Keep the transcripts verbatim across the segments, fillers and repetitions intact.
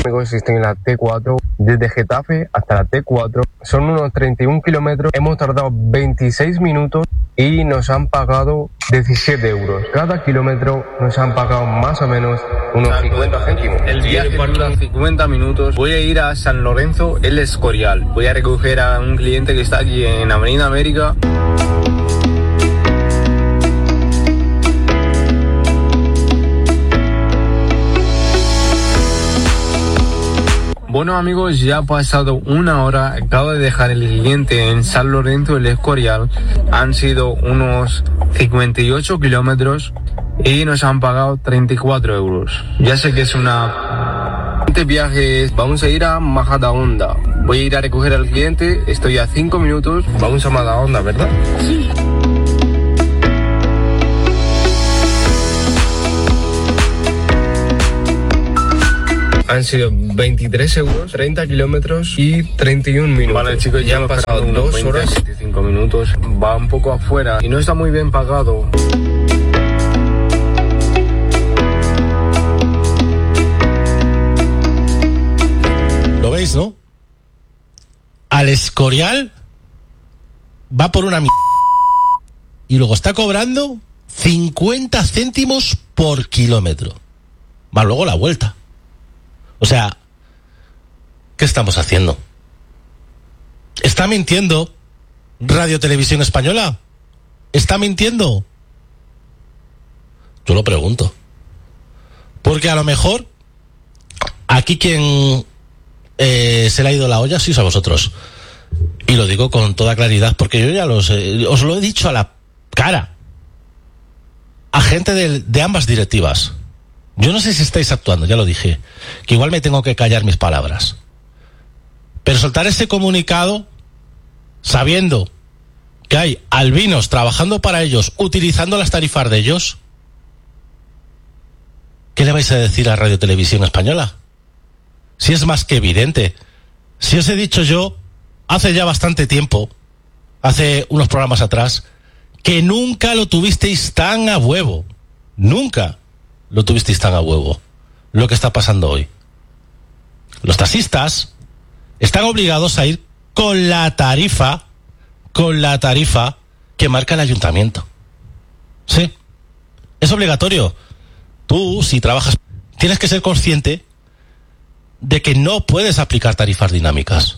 amigos, estoy en la T cuatro, desde Getafe hasta la T cuatro. Son unos treinta y un kilómetros, hemos tardado veintiséis minutos y nos han pagado diecisiete euros. Cada kilómetro nos han pagado más o menos unos cincuenta céntimos. El viaje dura cincuenta minutos. Voy a ir a San Lorenzo, El Escorial. Voy a recoger a un cliente que está aquí en Avenida América. Bueno amigos, ya ha pasado una hora, acabo de dejar el cliente en San Lorenzo El Escorial, han sido unos cincuenta y ocho kilómetros y nos han pagado treinta y cuatro euros. Ya sé que es una... Este viaje es... Vamos a ir a Majadahonda, voy a ir a recoger al cliente, estoy a cinco minutos, vamos a Majadahonda, ¿verdad? Sí. Han sido veintitrés euros, treinta kilómetros y treinta y un minutos. Vale chicos, ya han pasado dos veinte, horas, veinticinco minutos. Va un poco afuera y no está muy bien pagado. ¿Lo veis, no? Al Escorial va por una mierda y luego está cobrando cincuenta céntimos por kilómetro. Más luego la vuelta. O sea, ¿qué estamos haciendo? ¿Está mintiendo Radio Televisión Española? ¿Está mintiendo? Yo lo pregunto. Porque a lo mejor aquí quien eh, se le ha ido la olla sois a vosotros. Y lo digo con toda claridad, porque yo ya los, eh, os lo he dicho a la cara. A gente de, de ambas directivas. Yo no sé si estáis actuando, ya lo dije, que igual me tengo que callar mis palabras. Pero soltar ese comunicado sabiendo que hay albinos trabajando para ellos, utilizando las tarifas de ellos, ¿qué le vais a decir a Radio Televisión Española? Si es más que evidente. Si os he dicho yo, hace ya bastante tiempo, hace unos programas atrás, que nunca lo tuvisteis tan a huevo. Nunca lo tuvisteis tan a huevo. Lo que está pasando hoy. Los taxistas están obligados a ir con la tarifa, con la tarifa que marca el ayuntamiento. Sí. Es obligatorio. Tú, si trabajas, tienes que ser consciente de que no puedes aplicar tarifas dinámicas.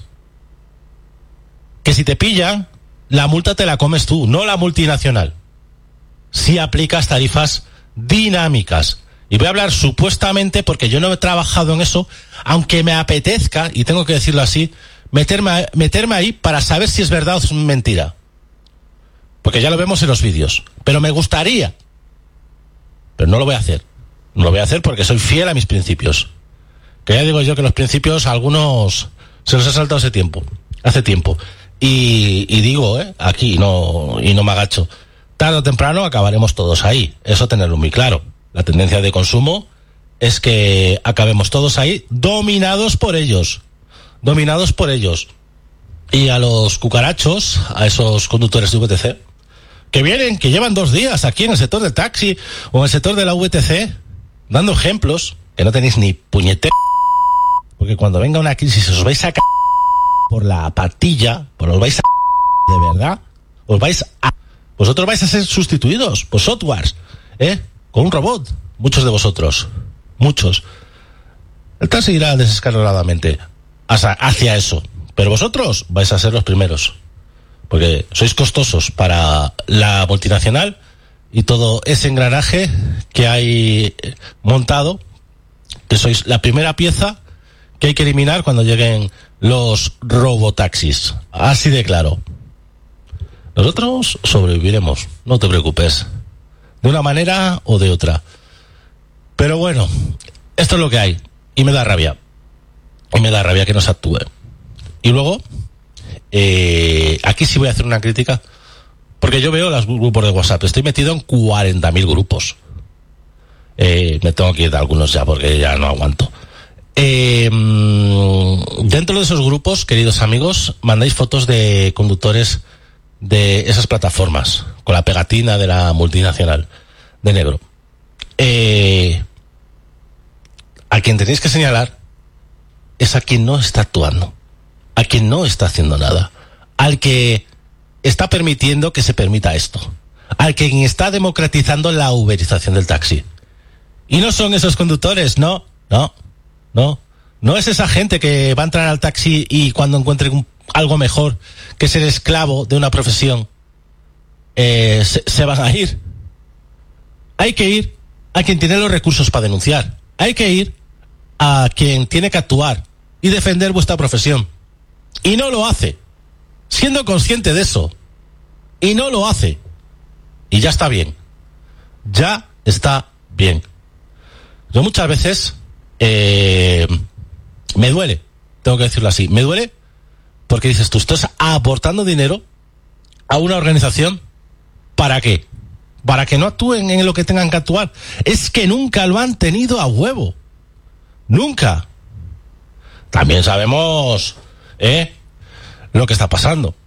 Que si te pillan, la multa te la comes tú, no la multinacional. Si aplicas tarifas dinámicas. Y voy a hablar supuestamente porque yo no he trabajado en eso, aunque me apetezca, y tengo que decirlo así, meterme, meterme ahí para saber si es verdad o es mentira. Porque ya lo vemos en los vídeos. Pero me gustaría. Pero no lo voy a hacer. No lo voy a hacer porque soy fiel a mis principios. Que ya digo yo que los principios a algunos se los he saltado hace tiempo. Hace tiempo. Y, y digo, eh, aquí, no, y no me agacho. Tarde o temprano acabaremos todos ahí. Eso tenerlo muy claro. La tendencia de consumo es que acabemos todos ahí dominados por ellos. Dominados por ellos. Y a los cucarachos, a esos conductores de V T C, que vienen, que llevan dos días aquí en el sector del taxi o en el sector de la V T C, dando ejemplos, que no tenéis ni puñetero, porque cuando venga una crisis os vais a ca... por la patilla, pues os vais a de verdad, os vais a... Vosotros vais a ser sustituidos por softwares, ¿eh? Con un robot, muchos de vosotros, muchos. El taxi irá desescaladamente hacia, hacia eso, pero vosotros vais a ser los primeros, porque sois costosos para la multinacional y todo ese engranaje que hay montado, que sois la primera pieza que hay que eliminar cuando lleguen los robotaxis. Así de claro. Nosotros sobreviviremos, no te preocupes. De una manera o de otra. Pero bueno, esto es lo que hay. Y me da rabia. Y me da rabia que no se actúe. Y luego, eh, aquí sí voy a hacer una crítica. Porque yo veo los grupos de WhatsApp. Estoy metido en cuarenta mil grupos. Eh, me tengo que ir de algunos ya porque ya no aguanto. Eh, dentro de esos grupos, queridos amigos, mandáis fotos de conductores de esas plataformas con la pegatina de la multinacional de negro. Eh, a quien tenéis que señalar es a quien no está actuando, a quien no está haciendo nada, al que está permitiendo que se permita esto, al que está democratizando la uberización del taxi. Y no son esos conductores, no, no, no. No es esa gente que va a entrar al taxi y cuando encuentre un, algo mejor que ser esclavo de una profesión, eh, se, se van a ir. Hay que ir a quien tiene los recursos para denunciar. Hay que ir a quien tiene que actuar y defender vuestra profesión. Y no lo hace, siendo consciente de eso. Y no lo hace. Y ya está bien. Ya está bien. Yo muchas veces... Eh, me duele, tengo que decirlo así, me duele porque dices tú, estás aportando dinero a una organización, ¿para qué? Para que no actúen en lo que tengan que actuar. Es que nunca lo han tenido a huevo, nunca. También sabemos, ¿eh?, lo que está pasando.